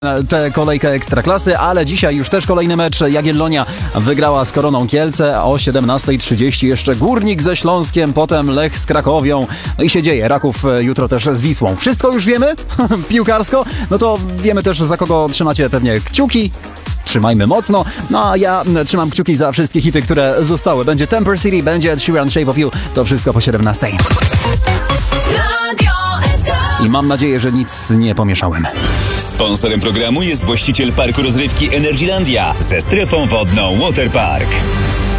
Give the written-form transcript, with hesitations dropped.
tę kolejkę Ekstraklasy, ale dzisiaj już też kolejny mecz. Jagiellonia wygrała z Koroną Kielce o 17:30. Jeszcze Górnik ze Śląskiem, potem Lech z Krakowią. No i się dzieje. Raków jutro też z Wisłą. Wszystko już wiemy piłkarsko. No to wiemy też, za kogo trzymacie pewnie kciuki. Trzymajmy mocno. No a ja trzymam kciuki za wszystkie hity, które zostały. Będzie Temper City, będzie Ed Sheeran, Shape of You. To wszystko po 17:00. I mam nadzieję, że nic nie pomieszałem. Sponsorem programu jest właściciel parku rozrywki Energylandia ze strefą wodną Waterpark.